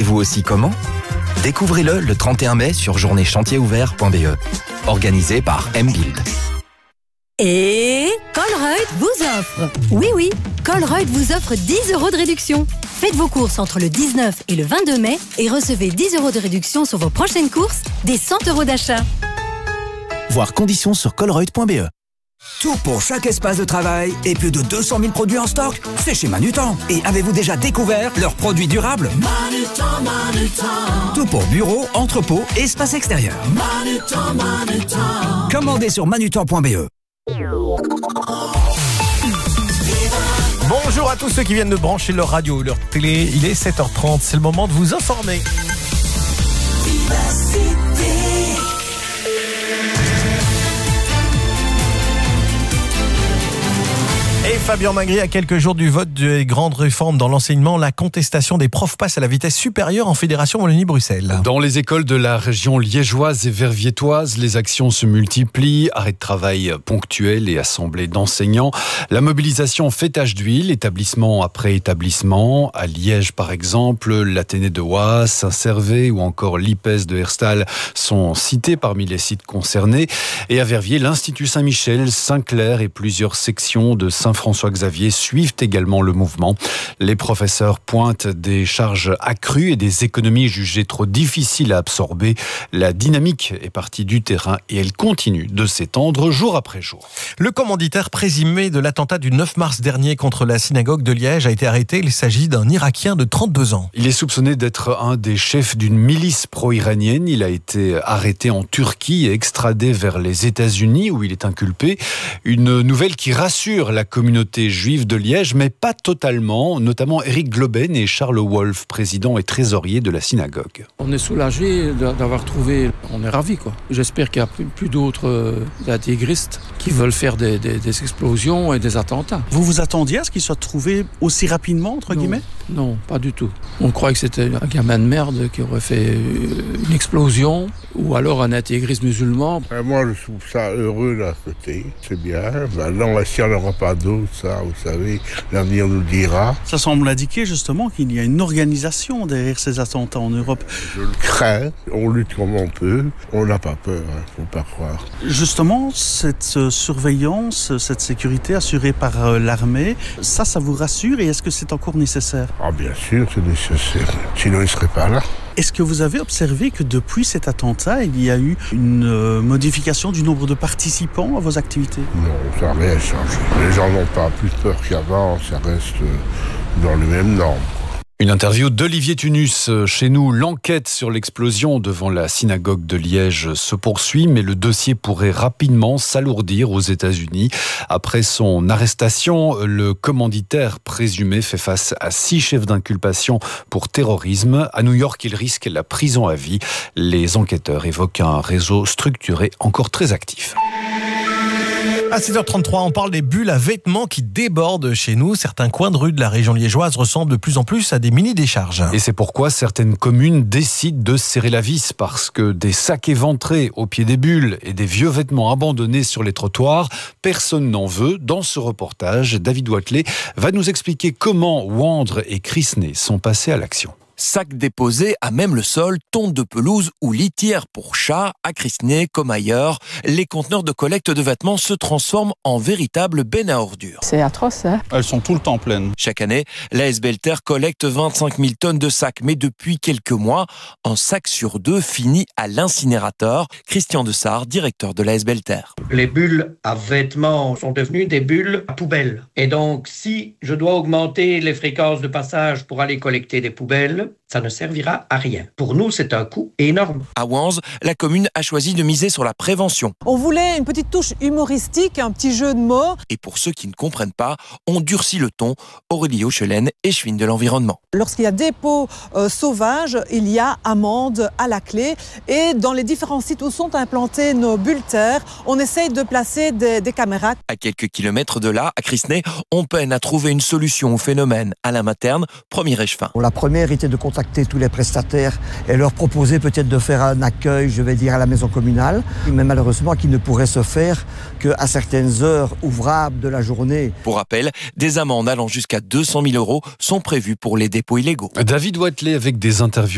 Vous aussi comment ? Découvrez-le le 31 mai sur journéechantierouvert.be. Organisé par M-Build. Et Colruyt vous offre. Oui, Colruyt vous offre 10 € de réduction. Faites vos courses entre le 19 et le 22 mai et recevez 10 € de réduction sur vos prochaines courses, des 100 € d'achat. Voir conditions sur colruyt.be. Tout pour chaque espace de travail et plus de 200 000 produits en stock, c'est chez Manutan. Et avez-vous déjà découvert leurs produits durables ? Manutan. Tout pour bureau, entrepôt et espace extérieur. Manutan. Commandez sur manutan.be. Bonjour à tous ceux qui viennent de brancher leur radio ou leur télé. Il est 7h30, c'est le moment de vous informer. Et Fabien Magri, à quelques jours du vote des grandes réformes dans l'enseignement, la contestation des profs passe à la vitesse supérieure en Fédération Wallonie-Bruxelles. Dans les écoles de la région liégeoise et verviétoise, les actions se multiplient, arrêt de travail ponctuel et assemblées d'enseignants. La mobilisation fait tache d'huile, établissement après établissement. À Liège, par exemple, l'Athénée de Oise, Saint-Servais ou encore l'IPES de Herstal sont cités parmi les sites concernés. Et à Verviers, l'Institut Saint-Michel, Saint-Clair et plusieurs sections de Saint-François-Xavier suivent également le mouvement. Les professeurs pointent des charges accrues et des économies jugées trop difficiles à absorber. La dynamique est partie du terrain et elle continue de s'étendre jour après jour. Le commanditaire présumé de l'attentat du 9 mars dernier contre la synagogue de Liège a été arrêté. Il s'agit d'un Irakien de 32 ans. Il est soupçonné d'être un des chefs d'une milice pro-iranienne. Il a été arrêté en Turquie et extradé vers les États-Unis où il est inculpé. Une nouvelle qui rassure la communauté juive de Liège, mais pas totalement, notamment Eric Globen et Charles Wolf, président et trésorier de la synagogue. On est soulagé d'avoir trouvé, on est ravis quoi. J'espère qu'il n'y a plus d'autres intégristes qui veulent faire des explosions et des attentats. Vous vous attendiez à ce qu'il soit trouvé aussi rapidement, entre guillemets ? Non, pas du tout. On croit que c'était un gamin de merde qui aurait fait une explosion ou alors un intégriste musulman. Moi, je trouve ça heureux d'un côté, c'est bien. Maintenant, si on n'aura pas d'autres, ça, vous savez, l'avenir nous dira. Ça semble indiquer justement qu'il y a une organisation derrière ces attentats en Europe. Je le crains, on lutte comme on peut, on n'a pas peur, faut pas croire. Justement, cette surveillance, cette sécurité assurée par l'armée, ça vous rassure et est-ce que c'est encore nécessaire ? Ah bien sûr, c'est nécessaire, sinon il ne serait pas là. Est-ce que vous avez observé que depuis cet attentat, il y a eu une modification du nombre de participants à vos activités ? Non, ça n'a rien changé. Les gens n'ont pas plus peur qu'avant, ça reste dans les mêmes normes. Une interview d'Olivier Tunus. Chez nous, l'enquête sur l'explosion devant la synagogue de Liège se poursuit, mais le dossier pourrait rapidement s'alourdir aux États-Unis. Après son arrestation, le commanditaire présumé fait face à 6 chefs d'inculpation pour terrorisme. À New York, il risque la prison à vie. Les enquêteurs évoquent un réseau structuré encore très actif. À 7h33, on parle des bulles à vêtements qui débordent chez nous. Certains coins de rue de la région liégeoise ressemblent de plus en plus à des mini-décharges. Et c'est pourquoi certaines communes décident de serrer la vis, parce que des sacs éventrés au pied des bulles et des vieux vêtements abandonnés sur les trottoirs, personne n'en veut. Dans ce reportage, David Watley va nous expliquer comment Wandre et Crisney sont passés à l'action. Sacs déposés à même le sol, tonte de pelouse ou litière pour chats, à Crisney comme ailleurs, les conteneurs de collecte de vêtements se transforment en véritables bennes à ordures. C'est atroce, hein ? Elles sont tout le temps pleines. Chaque année, l'AS Belter collecte 25 000 tonnes de sacs, mais depuis quelques mois, un sac sur 2 finit à l'incinérateur. Christian Dessart, directeur de l'AS Belter. Les bulles à vêtements sont devenues des bulles à poubelles. Et donc, si je dois augmenter les fréquences de passage pour aller collecter des poubelles, ça ne servira à rien. Pour nous, c'est un coût énorme. À Wanze, la commune a choisi de miser sur la prévention. On voulait une petite touche humoristique, un petit jeu de mots. Et pour ceux qui ne comprennent pas, on durcit le ton. Aurélie Auchelaine, échevine de l'environnement. Lorsqu'il y a dépôt sauvage, il y a amende à la clé. Et dans les différents sites où sont implantés nos bulleteurs, on essaye de placer des caméras. À quelques kilomètres de là, à Crisney, on peine à trouver une solution au phénomène. À la materne, premier échevin. La première était de contacter tous les prestataires et leur proposer peut-être de faire un accueil, je vais dire, à la maison communale, mais malheureusement qui ne pourrait se faire qu'à certaines heures ouvrables de la journée. Pour rappel, des amendes allant jusqu'à 200 000 € sont prévues pour les dépôts illégaux. David Watley avec des interviews